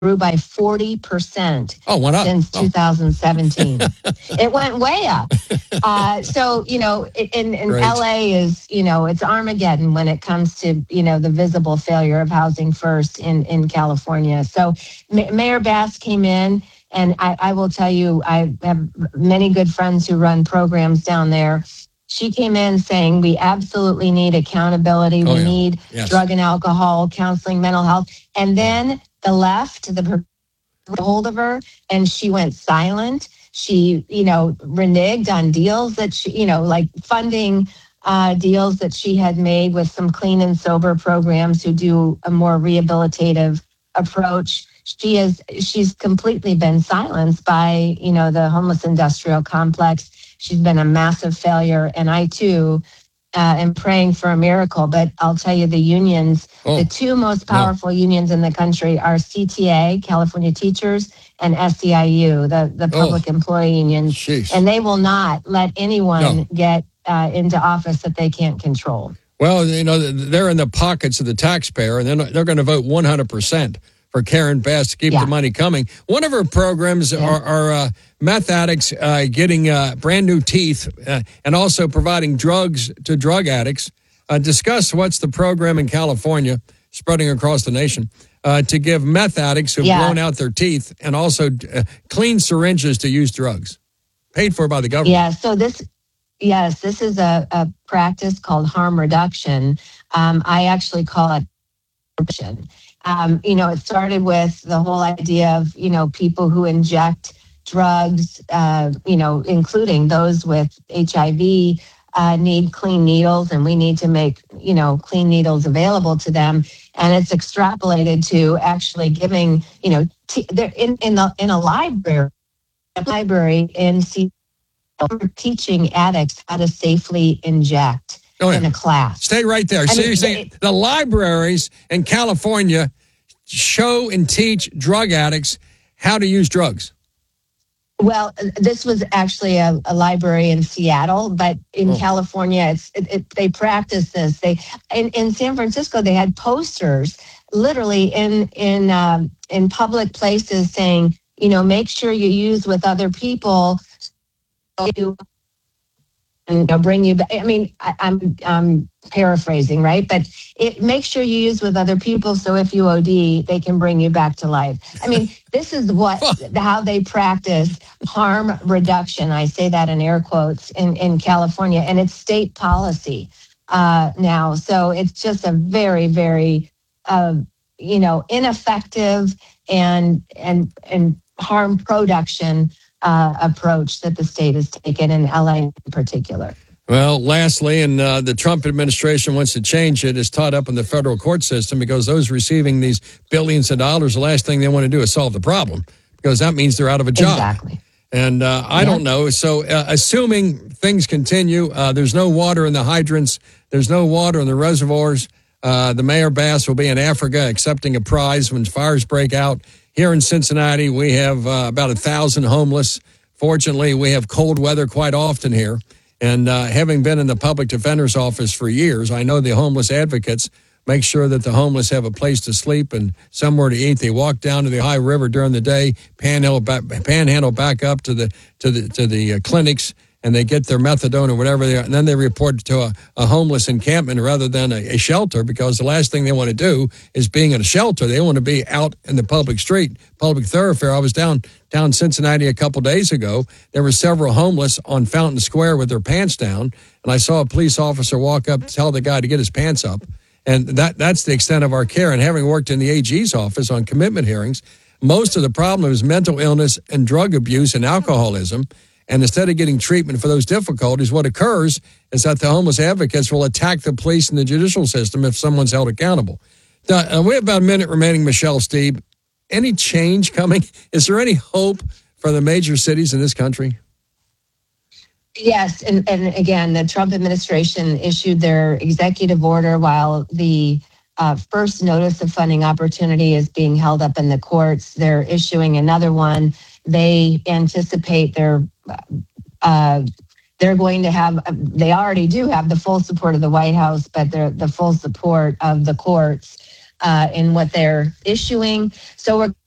grew by 40% went up. since 2017. It went way up. So, in LA is, it's Armageddon when it comes to, the visible failure of Housing First in California. So Mayor Bass came in, and I will tell you, I have many good friends who run programs down there. She came in saying we absolutely need accountability. We need drug and alcohol counseling, mental health. And then the left, the hold of her, and she went silent. She, reneged on deals that she, like funding deals that she had made with some clean and sober programs who do a more rehabilitative approach. She's completely been silenced by, the homeless industrial complex. She's been a massive failure. And I too am praying for a miracle. But I'll tell you, the unions, the two most powerful unions in the country are CTA, California Teachers, and SEIU, the Public Employee Union. Jeez. And they will not let anyone get into office that they can't control. Well, they're in the pockets of the taxpayer, and they're going to vote 100% for Karen Bass to keep the money coming. One of her programs are meth addicts getting brand new teeth and also providing drugs to drug addicts. Discuss what's the program in California, spreading across the nation, to give meth addicts who've blown out their teeth and also clean syringes to use drugs, paid for by the government. Yeah, so this is a practice called harm reduction. I actually call it reduction. It started with the whole idea of, people who inject drugs, including those with HIV, need clean needles, and we need to make, clean needles available to them. And it's extrapolated to actually giving, they're in a library in teaching addicts how to safely inject. In a class. Stay right there. So you're saying the libraries in California show and teach drug addicts how to use drugs? Well, this was actually a library in Seattle, but in California, they practice this. In San Francisco, they had posters literally in public places saying, make sure you use with other people. And bring you back. I mean, I'm paraphrasing, right? But make sure you use with other people, so if you OD, they can bring you back to life. I mean, this is how they practice harm reduction. I say that in air quotes in California, and it's state policy now. So it's just a very, very, ineffective and harm production approach that the state has taken, in LA in particular. Well, lastly, and the Trump administration wants to change it, is tied up in the federal court system because those receiving these billions of dollars, the last thing they want to do is solve the problem, because that means they're out of a job. Exactly. And I don't know. So assuming things continue, there's no water in the hydrants, there's no water in the reservoirs. The Mayor Bass will be in Africa accepting a prize when fires break out. Here in Cincinnati, we have about 1,000 homeless. Fortunately, we have cold weather quite often here. And having been in the public defender's office for years, I know the homeless advocates make sure that the homeless have a place to sleep and somewhere to eat. They walk down to the high river during the day, panhandle back up to the clinics, and they get their methadone or whatever they are, and then they report to a homeless encampment rather than a shelter, because the last thing they want to do is being in a shelter. They want to be out in the public street, public thoroughfare. I was down Cincinnati a couple days ago. There were several homeless on Fountain Square with their pants down, and I saw a police officer walk up to tell the guy to get his pants up. And that's the extent of our care. And having worked in the AG's office on commitment hearings, most of the problem is mental illness and drug abuse and alcoholism. And instead of getting treatment for those difficulties, what occurs is that the homeless advocates will attack the police and the judicial system if someone's held accountable. Now, we have about a minute remaining, Michelle Steve. Any change coming? Is there any hope for the major cities in this country? Yes. And again, the Trump administration issued their executive order while the first notice of funding opportunity is being held up in the courts. They're issuing another one. They anticipate they're going to have, they already do have the full support of the White House, but they're the full support of the courts in what they're issuing. So we're